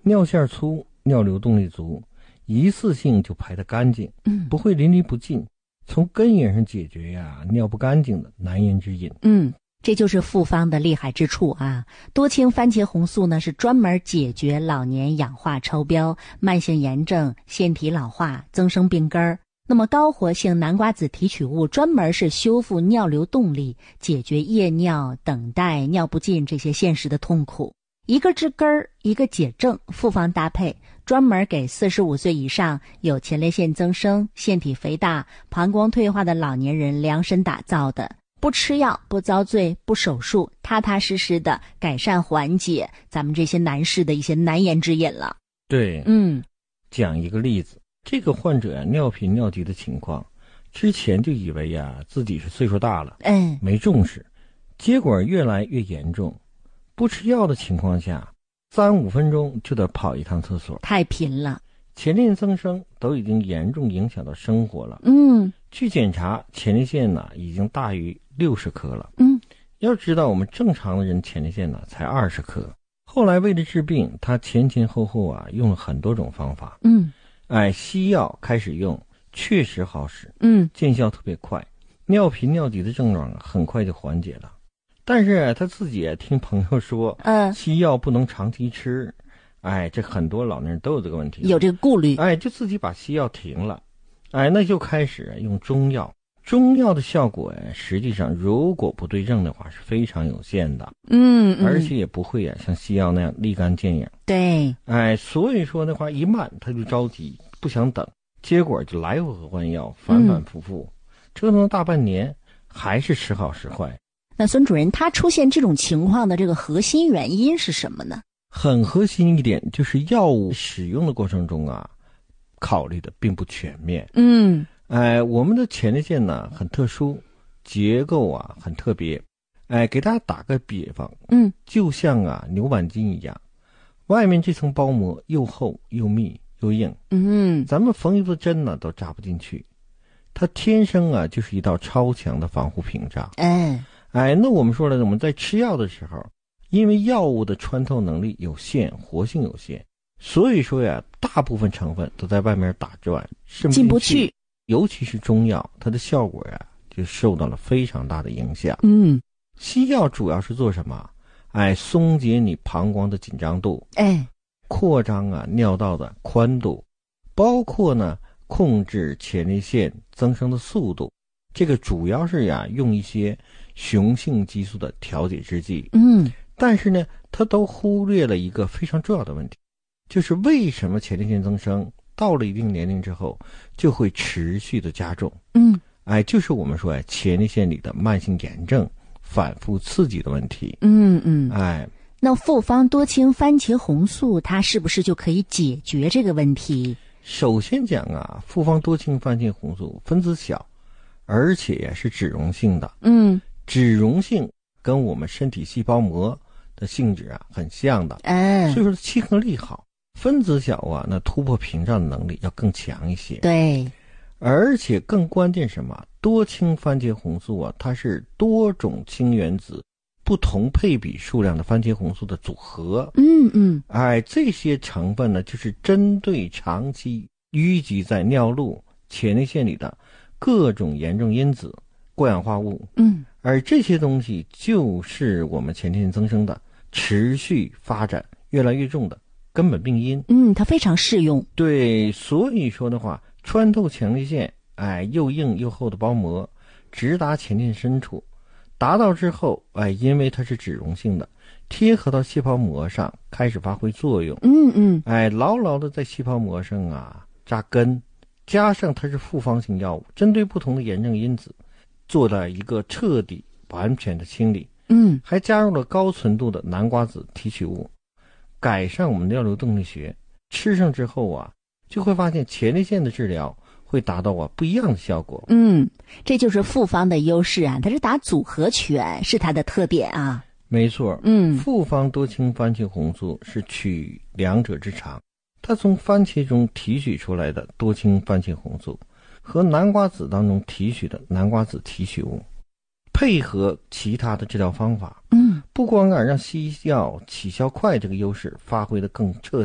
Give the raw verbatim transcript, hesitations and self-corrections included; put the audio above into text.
尿线粗，尿流动力足，一次性就排得干净， 嗯， 不会淋漓不尽，从根源上解决呀尿不干净的难言之隐。 嗯，这就是复方的厉害之处啊！多氢番茄红素呢，是专门解决老年氧化超标、慢性炎症、腺体老化、增生病根儿。那么高活性南瓜子提取物专门是修复尿流动力，解决夜尿、等待、尿不尽这些现实的痛苦。一个治根儿，一个解症，复方搭配，专门给四十五岁以上有前列腺增生、腺体肥大、膀胱退化的老年人量身打造的。不吃药，不遭罪，不手术，踏踏实实的改善缓解咱们这些男士的一些难言之隐了。 对， 嗯， 讲一个例子，这个患者呀、啊、尿频尿急的情况，之前就以为呀、啊、自己是岁数大了， 嗯， 没重视，结果越来越严重。不吃药的情况下，三五分钟就得跑一趟厕所， 太频了， 前列腺增生都已经严重影响到生活了。 嗯， 去检查前列腺呢已经大于六十颗了。 嗯， 要知道我们正常的人前列腺呢才二十颗。后来为了治病，他前前后后啊用了很多种方法。 嗯， 哎，西药开始用，确实好使， 嗯， 见效特别快，尿频尿急的症状很快就缓解了。但是他自己听朋友说， 嗯， 西药不能长期吃，哎，这很多老年人都有这个问题， 有这个顾虑， 哎，就自己把西药停了，哎，那就开始用中药。中药的效果呀，实际上如果不对症的话是非常有限的， 嗯，嗯而且也不会呀像西药那样立竿见影。 对， 哎，所以说的话，一慢他就着急，不想等，结果就来回换药，反反复复，嗯、折腾了大半年，还是时好时坏。 那孙主任，他出现这种情况的这个核心原因是什么呢？ 很核心一点就是药物使用的过程中啊，考虑的并不全面。 嗯， 哎，我们的前列腺呢很特殊，结构啊很特别。哎，给大家打个比方， 嗯， 就像啊牛板筋一样，外面这层包膜又厚又密又硬， 嗯， 咱们缝一次针呢都扎不进去，它天生啊就是一道超强的防护屏障。 嗯， 哎，那我们说了，我们在吃药的时候，因为药物的穿透能力有限，活性有限，所以说呀，大部分成分都在外面打转， 进不去。 尤其是中药，它的效果呀就受到了非常大的影响。 嗯， 西药主要是做什么？哎，松解你膀胱的紧张度， 哎， 扩张啊尿道的宽度，包括呢控制前列腺增生的速度。这个主要是呀用一些雄性激素的调节制剂。 嗯， 但是呢，它都忽略了一个非常重要的问题，就是为什么前列腺增生到了一定年龄之后就会持续的加重？ 嗯， 哎，就是我们说哎前列腺里的慢性炎症反复刺激的问题。 嗯嗯， 哎， 那复方多氢番茄红素它是不是就可以解决这个问题？ 首先讲啊，复方多氢番茄红素分子小，而且呀是脂溶性的。 嗯， 脂溶性跟我们身体细胞膜的性质啊很像的， 嗯， 所以说亲和力好。分子小啊，那突破屏障的能力要更强一些。 对， 而且更关键什么？多氢番茄红素啊，它是多种氢原子不同配比数量的番茄红素的组合。 嗯嗯， 哎，这些成分呢，就是针对长期淤积在尿路、前列腺里的各种炎症因子、过氧化物。 嗯， 而这些东西就是我们前列腺增生的持续发展越来越重的根本病因。 嗯，它非常适用。 对，所以说的话，穿透前列腺，哎，又硬又厚的包膜，直达前列腺深处，达到之后，哎，因为它是脂溶性的，贴合到细胞膜上，开始发挥作用。 嗯嗯， 哎，牢牢的在细胞膜上啊扎根，加上它是复方性药物，针对不同的炎症因子，做了一个彻底完全的清理。 嗯， 还加入了高纯度的南瓜子提取物，改善我们尿流动力学。吃上之后啊，就会发现前列腺的治疗会达到啊不一样的效果。 嗯，这就是复方的优势啊，它是打组合拳，是它的特点啊。 没错， 嗯， 复方多氢番茄红素是取两者之长，它从番茄中提取出来的多氢番茄红素和南瓜子当中提取的南瓜子提取物，配合其他的治疗方法， 嗯， 不光啊让西药起效快这个优势发挥得更彻底。